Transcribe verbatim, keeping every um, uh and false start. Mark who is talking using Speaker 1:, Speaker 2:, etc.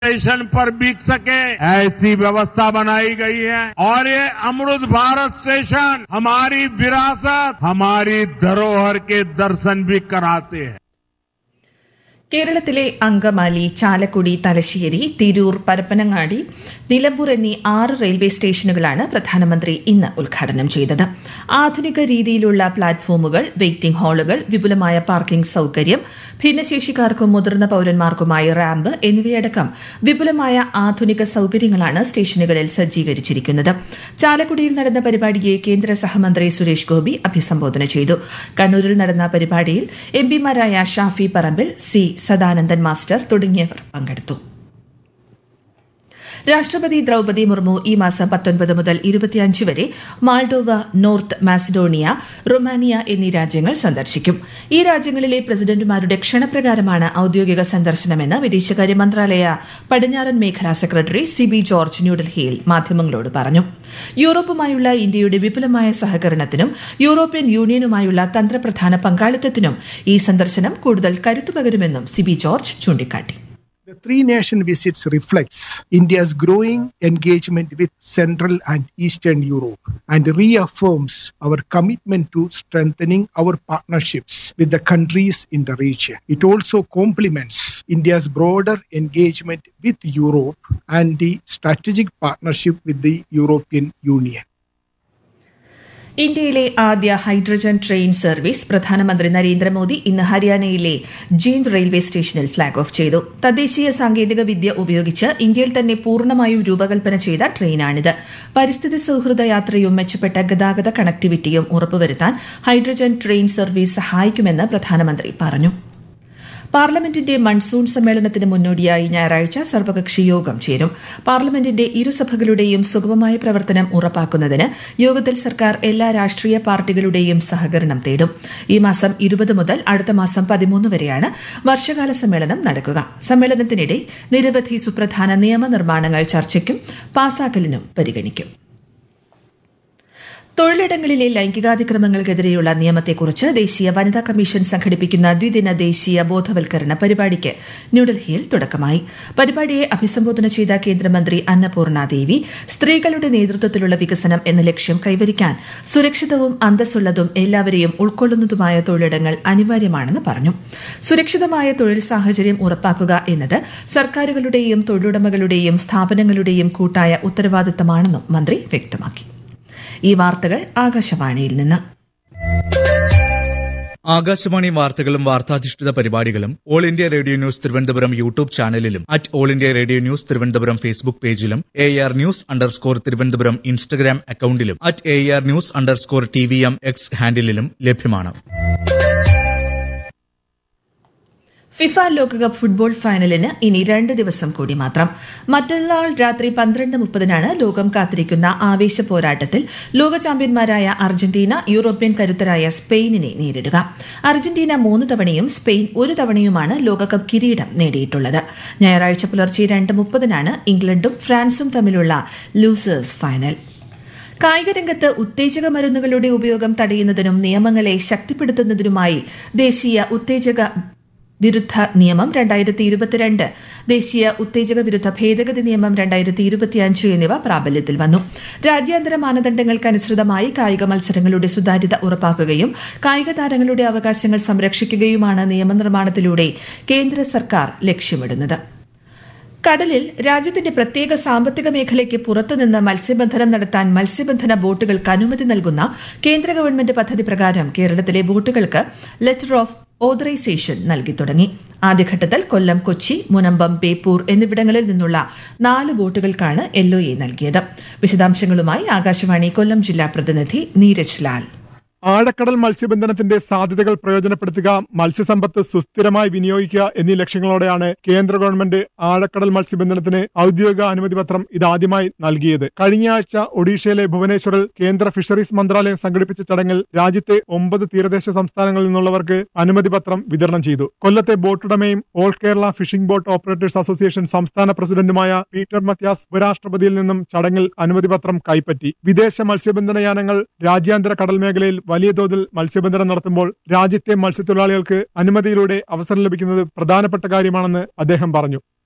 Speaker 1: Station पर बिक सके ऐसी व्यवस्था बनाई गई है और ये अमृत भारत स्टेशन हमारी विरासत हमारी धरोहर के दर्शन भी कराते हैं.
Speaker 2: കേരളത്തിലെ അങ്കമാലി, ചാലക്കുടി, തലശ്ശേരി, തിരൂർ, പരപ്പനങ്ങാടി, നിലമ്പൂർ എന്നീ ആറ് റെയിൽവേ സ്റ്റേഷനുകളാണ് പ്രധാനമന്ത്രി ഇന്ന് ഉദ്ഘാടനം ചെയ്തത്. ആധുനിക രീതിയിലുള്ള പ്ലാറ്റ്ഫോമുകൾ, വെയിറ്റിംഗ് ഹാളുകൾ, വിപുലമായ പാർക്കിംഗ് സൌകര്യം, ഭിന്നശേഷിക്കാർക്കും മുതിർന്ന പൌരന്മാർക്കുമായി റാമ്പ് എന്നിവയടക്കം വിപുലമായ ആധുനിക സൌകര്യങ്ങളാണ് സ്റ്റേഷനുകളിൽ സജ്ജീകരിച്ചിരിക്കുന്നത്. ചാലക്കുടിയിൽ നടന്ന പരിപാടിയെ കേന്ദ്ര സഹമന്ത്രി സുരേഷ് ഗോപി അഭിസംബോധന ചെയ്തു. കണ്ണൂരിൽ നടന്ന പരിപാടിയിൽ എംപിമാരായ ഷാഫി പറമ്പിൽ, സി സദാനന്ദൻ മാസ്റ്റർ തുടങ്ങിയവർ പങ്കെടുത്തു. രാഷ്ട്രപതി ദ്രൌപദി മുർമു ഈ മാസം പത്തൊൻപത് മുതൽ ഇരുപത്തിയഞ്ച് വരെ മാൾഡോവ, നോർത്ത് മാസിഡോണിയ, റൊമാനിയ എന്നീ രാജ്യങ്ങൾ സന്ദർശിക്കും. ഈ രാജ്യങ്ങളിലെ പ്രസിഡന്റുമാരുടെ ക്ഷണപ്രകാരമാണ് ഔദ്യോഗിക സന്ദർശനമെന്ന് വിദേശകാര്യ മന്ത്രാലയ പടിഞ്ഞാറൻ മേഖലാ സെക്രട്ടറി സിബി ജോർജ് ന്യൂഡൽഹിയിൽ മാധ്യമങ്ങളോട് പറഞ്ഞു. യൂറോപ്പുമായുള്ള ഇന്ത്യയുടെ വിപുലമായ സഹകരണത്തിനും യൂറോപ്യൻ യൂണിയനുമായുള്ള തന്ത്രപ്രധാന പങ്കാളിത്തത്തിനും ഈ സന്ദർശനം കൂടുതൽ കരുത്തുപകരുമെന്നും സിബി ജോർജ് ചൂണ്ടിക്കാട്ടി.
Speaker 3: The three-nation visits reflects India's growing engagement with Central and Eastern Europe and reaffirms our commitment to strengthening our partnerships with the countries in the region. It also complements India's broader engagement with Europe and the strategic partnership with the European Union.
Speaker 2: ഇന്ത്യയിലെ ആദ്യ hydrogen train service പ്രധാനമന്ത്രി നരേന്ദ്രമോദി ഇന്ന് ഹരിയാനയിലെ Jind railway സ്റ്റേഷനിൽ flag off ചെയ്തു. തദ്ദേശീയ സാങ്കേതിക വിദ്യ ഉപയോഗിച്ച് ഇന്ത്യയിൽ തന്നെ പൂർണ്ണമായും രൂപകൽപ്പന ചെയ്ത ട്രെയിനാണിത്. പരിസ്ഥിതി സൌഹൃദ യാത്രയും മെച്ചപ്പെട്ട ഗതാഗത കണക്ടിവിറ്റിയും ഉറപ്പുവരുത്താൻ ഹൈഡ്രജൻ ട്രെയിൻ സർവീസ് സഹായിക്കുമെന്ന് പ്രധാനമന്ത്രി പറഞ്ഞു. പാർലമെന്റിന്റെ മൺസൂൺ സമ്മേളനത്തിന് മുന്നോടിയായി ഞായറാഴ്ച സർവകക്ഷി യോഗം ചേരും. പാർലമെന്റിന്റെ ഇരുസഭകളുടെയും സുഗമമായ പ്രവർത്തനം ഉറപ്പാക്കുന്നതിന് യോഗത്തിൽ സർക്കാർ എല്ലാ രാഷ്ട്രീയ പാർട്ടികളുടെയും സഹകരണം തേടും. ഈ മാസം ഇരുപത് മുതൽ അടുത്ത മാസം പതിമൂന്ന് വരെയാണ് വർഷകാല സമ്മേളനം നടക്കുക. സമ്മേളനത്തിനിടെ നിരവധി സുപ്രധാന നിയമനിർമ്മാണങ്ങൾ ചർച്ചയ്ക്കും പാസാക്കലിനും പരിഗണിക്കും. തൊഴിലിടങ്ങളിലെ ലൈംഗികാതിക്രമങ്ങൾക്കെതിരെയുള്ള നിയമത്തെക്കുറിച്ച് ദേശീയ വനിതാ കമ്മീഷൻ സംഘടിപ്പിക്കുന്ന ദ്വിദിന ദേശീയ ബോധവൽക്കരണ പരിപാടിക്ക് ന്യൂഡൽഹിയിൽ തുടക്കമായി. പരിപാടിയെ അഭിസംബോധന ചെയ്ത കേന്ദ്രമന്ത്രി അന്നപൂർണ ദേവി സ്ത്രീകളുടെ നേതൃത്വത്തിലുള്ള വികസനം എന്ന ലക്ഷ്യം കൈവരിക്കാൻ സുരക്ഷിതവും അന്തസ്സുള്ളതും എല്ലാവരെയും ഉൾക്കൊള്ളുന്നതുമായ തൊഴിലിടങ്ങൾ അനിവാര്യമാണെന്ന് പറഞ്ഞു. സുരക്ഷിതമായ തൊഴിൽ സാഹചര്യം ഉറപ്പാക്കുക എന്നത് സർക്കാരുകളുടെയും തൊഴിലുടമകളുടെയും സ്ഥാപനങ്ങളുടെയും കൂട്ടായ ഉത്തരവാദിത്തമാണെന്നും മന്ത്രി വ്യക്തമാക്കി. ഈ വാർത്തകൾ ആകാശവാണിയിൽ നിന്ന്.
Speaker 4: ആകാശവാണി വാർത്തകളും വാർത്താധിഷ്ഠിത പരിപാടികളും all India radio news Thiruvananthapuram YouTube ചാനലിലും at all India radio news Thiruvananthapuram Facebook പേജിലും A R news underscore Thiruvananthapuram Instagram അക്കൌണ്ടിലും at A R news underscore T V M X ഹാൻഡിലും ലഭ്യമാണ്.
Speaker 2: ഫിഫ ലോകകപ്പ് ഫുട്ബോൾ ഫൈനലിന് ഇനി രണ്ട് ദിവസം കൂടി മാത്രം. മറ്റന്നാൾ രാത്രി പന്ത്രണ്ട് മുപ്പതിനാണ് ലോകം കാത്തിരിക്കുന്ന ആവേശ പോരാട്ടത്തിൽ ലോക ചാമ്പ്യന്മാരായ അർജന്റീന യൂറോപ്യൻ കരുത്തരായ സ്പെയിനിനെ നേരിടുക. അർജന്റീന മൂന്ന് തവണയും സ്പെയിൻ ഒരു തവണയുമാണ് ലോകകപ്പ് കിരീടം നേടിയിട്ടുള്ളത്. ഞായറാഴ്ച പുലർച്ചെ രണ്ട് മുപ്പതിനാണ് ഇംഗ്ലണ്ടും ഫ്രാൻസും തമ്മിലുള്ള ലൂസേഴ്സ് ഫൈനൽ. കായികരംഗത്ത് ഉത്തേജക മരുന്നുകളുടെ ഉപയോഗം തടയുന്നതിനും നിയമങ്ങളെ ശക്തിപ്പെടുത്തുന്നതിനുമായി ദേശീയ ഉത്തേജക വിരുദ്ധ നിയമം രണ്ടായിരത്തി ഇരുപത്തിരണ്ട്, ദേശീയ ഉത്തേജക വിരുദ്ധ ഭേദഗതി നിയമം രണ്ടായിരത്തി ഇരുപത്തിയഞ്ച് എന്നിവ പ്രാബല്യത്തിൽ വന്നു. രാജ്യാന്തര മാനദണ്ഡങ്ങൾക്കനുസൃതമായി കായിക മത്സരങ്ങളുടെ സുതാര്യത ഉറപ്പാക്കുകയും കായിക താരങ്ങളുടെ അവകാശങ്ങൾ സംരക്ഷിക്കുകയുമാണ് നിയമനിർമ്മാണത്തിലൂടെ കേന്ദ്ര സർക്കാർ ലക്ഷ്യമിടുന്നത്. കടലിൽ രാജ്യത്തിന്റെ പ്രത്യേക സാമ്പത്തിക മേഖലയ്ക്ക് പുറത്തുനിന്ന് മത്സ്യബന്ധനം നടത്താൻ മത്സ്യബന്ധന ബോട്ടുകൾക്ക് അനുമതി നൽകുന്ന കേന്ദ്ര ഗവൺമെന്റ് പദ്ധതി പ്രകാരം കേരളത്തിലെ ബോട്ടുകൾക്ക് ലെറ്റർ ഓഫ് ഓതറൈസേഷൻ നൽകി തുടങ്ങി. ആദ്യഘട്ടത്തിൽ കൊല്ലം, കൊച്ചി, മുനമ്പം, ബേപ്പൂർ എന്നിവിടങ്ങളിൽ നിന്നുള്ള നാല് ബോട്ടുകൾക്കാണ് എൽഒഎ നൽകിയത്. വിശദാംശങ്ങളുമായി ആകാശവാണി കൊല്ലം ജില്ലാ പ്രതിനിധി നീരജ് ലാൽ.
Speaker 5: ആഴക്കടൽ മത്സ്യബന്ധനത്തിന്റെ സാധ്യതകൾ പ്രയോജനപ്പെടുത്തുക, മത്സ്യസമ്പത്ത് സുസ്ഥിരമായി വിനിയോഗിക്കുക എന്നീ ലക്ഷ്യങ്ങളോടെയാണ് കേന്ദ്ര ഗവൺമെന്റ് ആഴക്കടൽ മത്സ്യബന്ധനത്തിന് ഔദ്യോഗിക അനുമതി പത്രം ഇതാദ്യമായി നൽകിയത്. കഴിഞ്ഞയാഴ്ച ഒഡീഷയിലെ ഭുവനേശ്വറിൽ കേന്ദ്ര ഫിഷറീസ് മന്ത്രാലയം സംഘടിപ്പിച്ച ചടങ്ങിൽ രാജ്യത്തെ ഒമ്പത് തീരദേശ സംസ്ഥാനങ്ങളിൽ നിന്നുള്ളവർക്ക് അനുമതി പത്രം വിതരണം ചെയ്തു. കൊല്ലത്തെ ബോട്ടുടമയും all Kerala fishing boat operators association സംസ്ഥാന പ്രസിഡന്റുമായ പീറ്റർ മത്യാസ് ഉപരാഷ്ട്രപതിയിൽ നിന്നും ചടങ്ങിൽ അനുമതി പത്രം കൈപ്പറ്റി. വിദേശ മത്സ്യബന്ധന യാനങ്ങൾ രാജ്യാന്തര കടൽ മേഖലയിൽ വലിയ തോതിൽ മത്സ്യബന്ധനം നടത്തുമ്പോൾ രാജ്യത്തെ മത്സ്യത്തൊഴിലാളികൾക്ക് അനുമതിയിലൂടെ അവസരം ലഭിക്കുന്നത് പ്രധാനപ്പെട്ട കാര്യമാണെന്ന് അദ്ദേഹം പറഞ്ഞു.